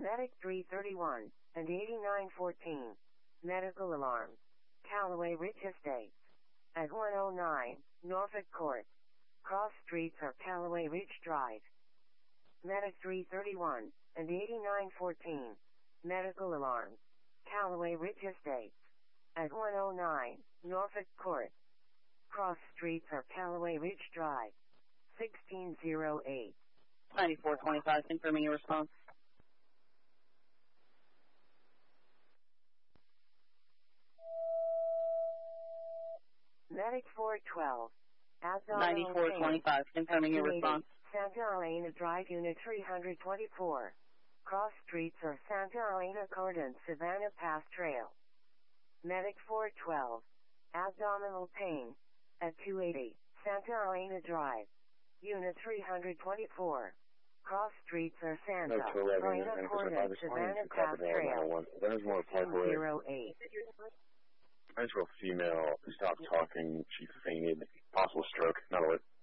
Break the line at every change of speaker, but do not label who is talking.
Medic 331 and 8914. Medical alarm. Callaway Ridge Estates. At 109 Norfolk Court. Cross streets or Callaway Ridge Drive. Medic 331 and 8914. Medical alarm. Callaway Ridge Estates. At 109 Norfolk Court. Cross streets or Callaway Ridge Drive. 1608.
9425, confirming your response.
Medic 412.
9425, confirming your response.
Santa Elena Drive, Unit 324. Cross streets or Santa Elena Cordon Savannah Pass Trail. Medic 412. Abdominal pain. At 280 Santa Elena Drive. Unit 324. Cross streets or Santa Elena Cordon Savannah Pass Trail. 1608.
Central female, stop talking, she fainted, possible stroke, not alert.